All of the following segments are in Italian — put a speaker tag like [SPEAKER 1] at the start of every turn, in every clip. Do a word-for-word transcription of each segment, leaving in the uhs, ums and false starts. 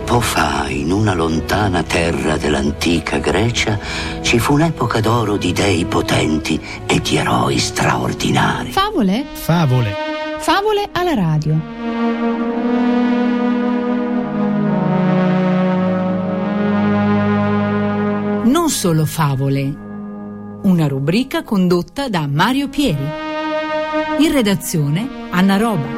[SPEAKER 1] Tempo fa, in una lontana terra dell'antica Grecia, ci fu un'epoca d'oro di dei potenti e di eroi straordinari.
[SPEAKER 2] Favole?
[SPEAKER 3] Favole.
[SPEAKER 2] Favole alla radio. Non solo favole. Una rubrica condotta da Mario Pieri. In redazione Anna Roba.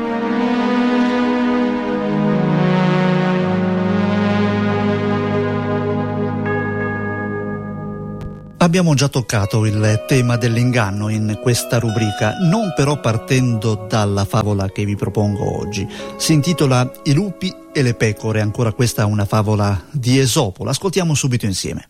[SPEAKER 3] Abbiamo già toccato il tema dell'inganno in questa rubrica, non però partendo dalla favola che vi propongo oggi. Si intitola I lupi e le pecore, ancora questa è una favola di Esopo. L'ascoltiamo subito insieme.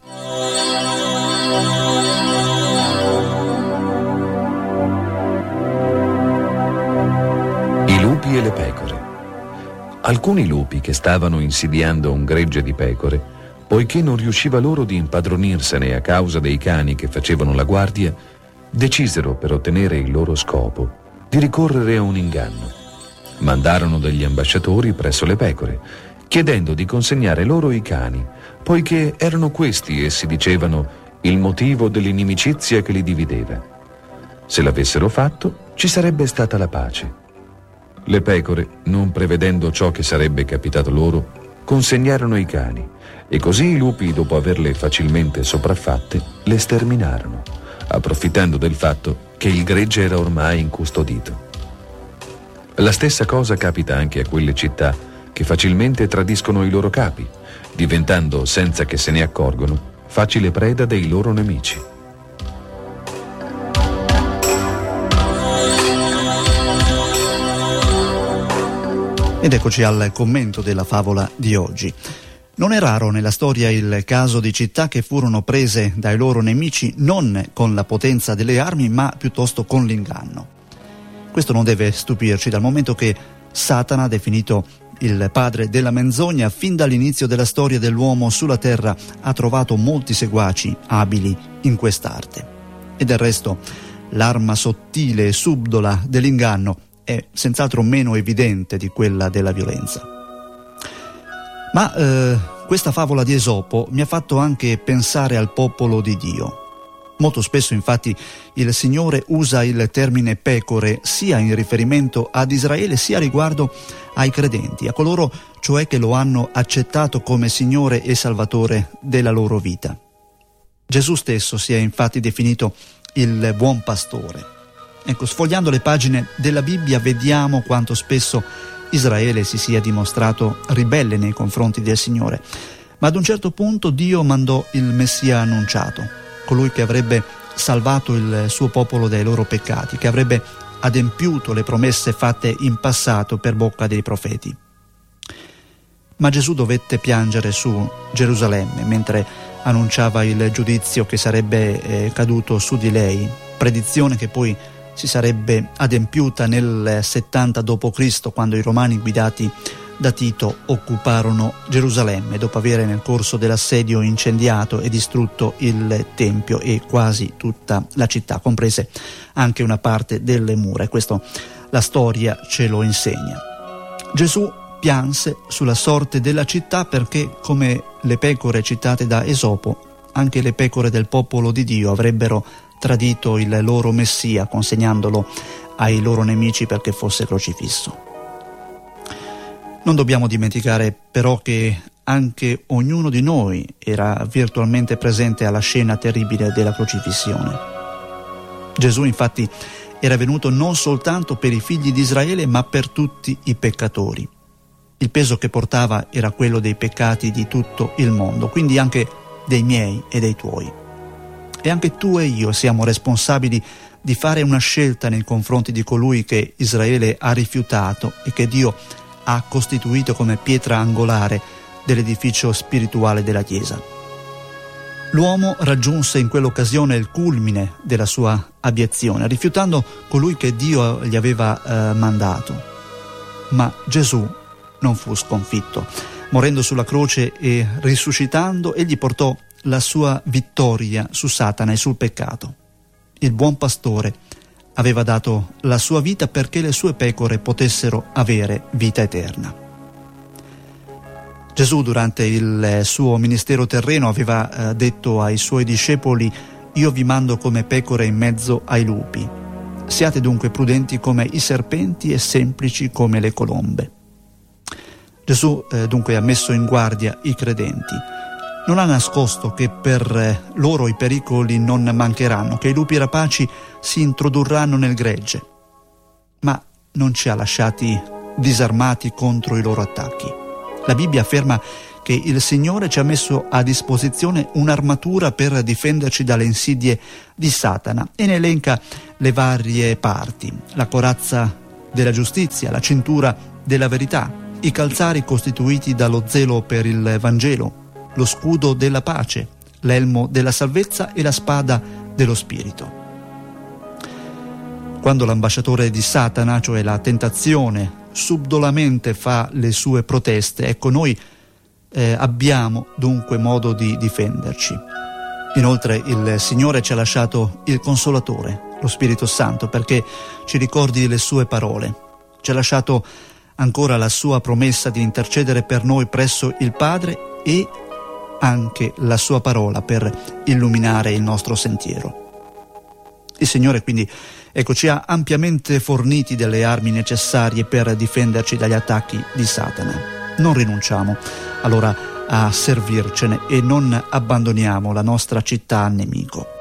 [SPEAKER 4] I lupi e le pecore. Alcuni lupi che stavano insidiando un gregge di pecore, poiché non riusciva loro di impadronirsene a causa dei cani che facevano la guardia, decisero, per ottenere il loro scopo, di ricorrere a un inganno. Mandarono degli ambasciatori presso le pecore, chiedendo di consegnare loro i cani, poiché erano questi, essi dicevano, il motivo dell'inimicizia che li divideva. Se l'avessero fatto, ci sarebbe stata la pace. Le pecore, non prevedendo ciò che sarebbe capitato loro, consegnarono i cani, e così i lupi, dopo averle facilmente sopraffatte, le sterminarono, approfittando del fatto che il gregge era ormai incustodito. La stessa cosa capita anche a quelle città che facilmente tradiscono i loro capi, diventando, senza che se ne accorgono, facile preda dei loro nemici.
[SPEAKER 3] Ed eccoci al commento della favola di oggi. Non è raro nella storia il caso di città che furono prese dai loro nemici non con la potenza delle armi, ma piuttosto con l'inganno. Questo non deve stupirci, dal momento che Satana, definito il padre della menzogna, fin dall'inizio della storia dell'uomo sulla terra ha trovato molti seguaci abili in quest'arte. E del resto l'arma sottile e subdola dell'inganno è senz'altro meno evidente di quella della violenza. Ma eh, questa favola di Esopo mi ha fatto anche pensare al popolo di Dio. Molto spesso infatti il Signore usa il termine pecore sia in riferimento ad Israele sia riguardo ai credenti, a coloro cioè che lo hanno accettato come Signore e Salvatore della loro vita. Gesù stesso si è infatti definito il buon pastore. Ecco, sfogliando le pagine della Bibbia vediamo quanto spesso Israele si sia dimostrato ribelle nei confronti del Signore, ma ad un certo punto Dio mandò il Messia annunciato, colui che avrebbe salvato il suo popolo dai loro peccati, che avrebbe adempiuto le promesse fatte in passato per bocca dei profeti. Ma Gesù dovette piangere su Gerusalemme mentre annunciava il giudizio che sarebbe eh, caduto su di lei, predizione che poi si sarebbe adempiuta nel settanta dopo Cristo, quando i romani guidati da Tito occuparono Gerusalemme dopo aver nel corso dell'assedio incendiato e distrutto il Tempio e quasi tutta la città, comprese anche una parte delle mura. E questo la storia ce lo insegna. Gesù pianse sulla sorte della città perché, come le pecore citate da Esopo, anche le pecore del popolo di Dio avrebbero tradito il loro Messia, consegnandolo ai loro nemici perché fosse crocifisso. Non dobbiamo dimenticare però che anche ognuno di noi era virtualmente presente alla scena terribile della crocifissione. Gesù infatti era venuto non soltanto per i figli di Israele, ma per tutti i peccatori. Il peso che portava era quello dei peccati di tutto il mondo, quindi anche dei miei e dei tuoi. E anche tu e io siamo responsabili di fare una scelta nei confronti di colui che Israele ha rifiutato e che Dio ha costituito come pietra angolare dell'edificio spirituale della Chiesa. L'uomo raggiunse in quell'occasione il culmine della sua abiezione, rifiutando colui che Dio gli aveva eh, mandato. Ma Gesù non fu sconfitto. Morendo sulla croce e risuscitando, egli portò la sua vittoria su Satana e sul peccato. Il buon pastore aveva dato la sua vita perché le sue pecore potessero avere vita eterna. Gesù durante il suo ministero terreno aveva eh, detto ai suoi discepoli: io vi mando come pecore in mezzo ai lupi. Siate dunque prudenti come i serpenti e semplici come le colombe. Gesù eh, dunque ha messo in guardia i credenti. Non ha nascosto che per eh, loro i pericoli non mancheranno, che i lupi rapaci si introdurranno nel gregge, ma non ci ha lasciati disarmati contro i loro attacchi. La Bibbia afferma che il Signore ci ha messo a disposizione un'armatura per difenderci dalle insidie di Satana e ne elenca le varie parti: la corazza della giustizia, la cintura della verità, i calzari costituiti dallo zelo per il Vangelo, lo scudo della pace, l'elmo della salvezza e la spada dello Spirito. Quando l'ambasciatore di Satana, cioè la tentazione, subdolamente fa le sue proteste, ecco, noi eh, abbiamo dunque modo di difenderci. Inoltre il Signore ci ha lasciato il Consolatore, lo Spirito Santo, perché ci ricordi le sue parole. Ci ha lasciato ancora la sua promessa di intercedere per noi presso il Padre e anche la sua parola per illuminare il nostro sentiero. Il Signore quindi, ecco, ci ha ampiamente forniti delle armi necessarie per difenderci dagli attacchi di Satana. Non rinunciamo allora a servircene e non abbandoniamo la nostra città al nemico.